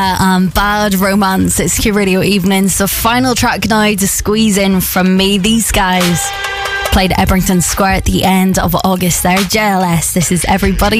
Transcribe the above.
Bad Romance. It's Q Radio Evenings. The final track now to squeeze in from me. These guys played at Ebrington Square at the end of August there. JLS, this is Everybody.